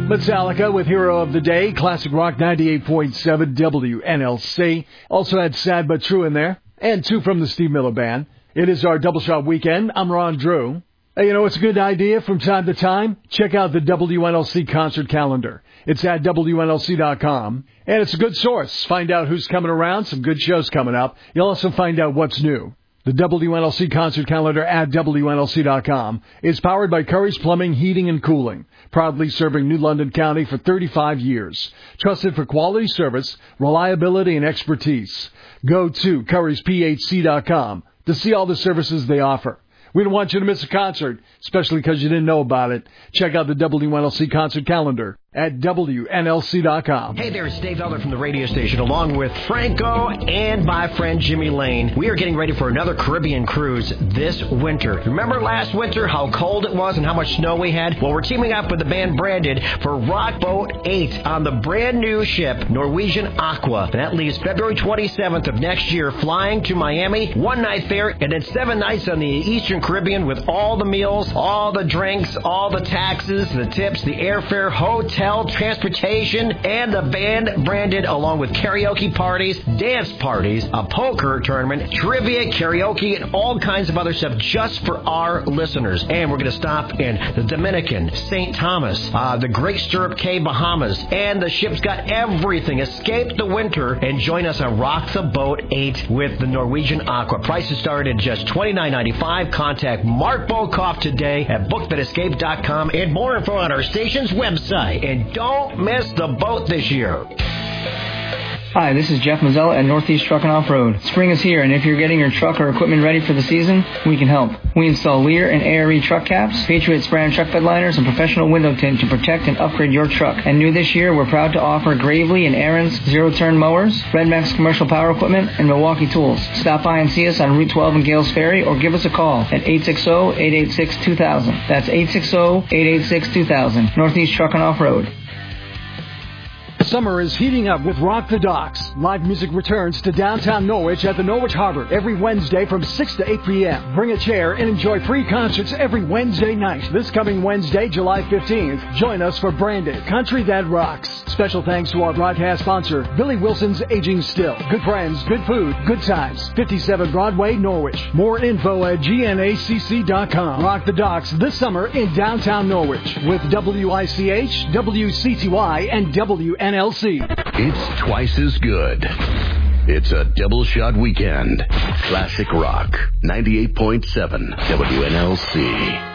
Metallica with Hero of the Day, Classic Rock 98.7 WNLC. Also had Sad But True in there, and two from the Steve Miller Band. It is our Double Shot Weekend. I'm Ron Drew. Hey, you know, it's a good idea from time to time. Check out the WNLC concert calendar. It's at WNLC.com, and it's a good source. Find out who's coming around, some good shows coming up. You'll also find out what's new. The WNLC concert calendar at WNLC.com is powered by Curry's Plumbing, Heating, and Cooling, proudly serving New London County for 35 years. Trusted for quality service, reliability, and expertise. Go to Curry'sPHC.com to see all the services they offer. We don't want you to miss a concert, especially because you didn't know about it. Check out the WNLC concert calendar at WNLC.com. Hey there, it's Dave Elder from the radio station, along with Franco and my friend Jimmy Lane. We are getting ready for another Caribbean cruise this winter. Remember last winter how cold it was and how much snow we had? Well, we're teaming up with the band Branded for Rockboat 8 on the brand new ship, Norwegian Aqua. And that leaves February 27th of next year, flying to Miami, one-night fare, and then 7 nights on the Eastern Caribbean with all the meals, all the drinks, all the taxes, the tips, the airfare, hotel, transportation, and the band Branded, along with karaoke parties, dance parties, a poker tournament, trivia, karaoke, and all kinds of other stuff just for our listeners. And we're going to stop in the Dominican, St. Thomas, the Great Stirrup Cay, Bahamas, and the ship's got everything. Escape the winter and join us on Rock the Boat 8 with the Norwegian Aqua. Prices start at just $29.95. Contact Mark Bokoff today at bookthatescape.com and more info on our station's website. And don't miss the boat this year. Hi, this is Jeff Mazzella at Northeast Truck and Off-Road. Spring is here, and if you're getting your truck or equipment ready for the season, we can help. We install Lear and ARE truck caps, Patriot brand truck bed liners, and professional window tint to protect and upgrade your truck. And new this year, we're proud to offer Gravely and Aaron's zero-turn mowers, Redmax commercial power equipment, and Milwaukee tools. Stop by and see us on Route 12 in Gales Ferry, or give us a call at 860-886-2000. That's 860-886-2000. Northeast Truck and Off-Road. Summer is heating up with Rock the Docks. Live music returns to downtown Norwich at the Norwich Harbor every Wednesday from 6 to 8 p.m. Bring a chair and enjoy free concerts every Wednesday night. This coming Wednesday, July 15th, join us for Branded, Country That Rocks. Special thanks to our broadcast sponsor, Billy Wilson's Aging Still. Good friends, good food, good times. 57 Broadway, Norwich. More info at gnacc.com. Rock the Docks this summer in downtown Norwich with WICH, WCTY, and WNLC. It's twice as good. It's a double shot weekend. Classic Rock 98.7 WNLC.